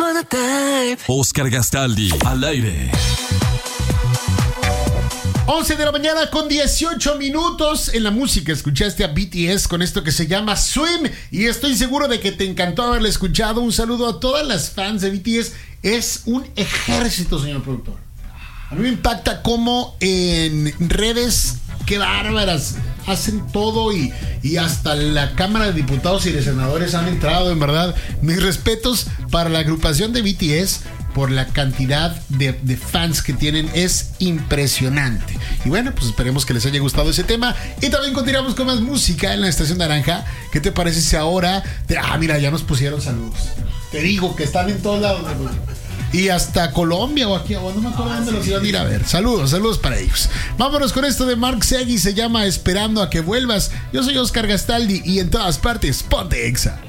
Oscar Gastaldi, al aire. 11 de la mañana con 18 minutos. En la música escuchaste a BTS con esto que se llama Swim, y estoy seguro de que te encantó haberla escuchado. Un saludo a todas las fans de BTS. Es un ejército, señor productor. A mí me impacta cómo en redes, qué bárbaras, hacen todo, y hasta la Cámara de Diputados y de Senadores han entrado, en verdad. Mis respetos para la agrupación de BTS por la cantidad de fans que tienen. Es impresionante. Y bueno, pues esperemos que les haya gustado ese tema. Y también continuamos con más música en la Estación Naranja. ¿Qué te parece si ahora mira, ya nos pusieron saludos? Te digo que están en todos lados. Y hasta Colombia o aquí, o no me acuerdo dónde los iban a ir a ver. Saludos para ellos. Vámonos con esto de Mark Segui, se llama Esperando a que vuelvas. Yo soy Oscar Gastaldi y en todas partes, ponte Exa.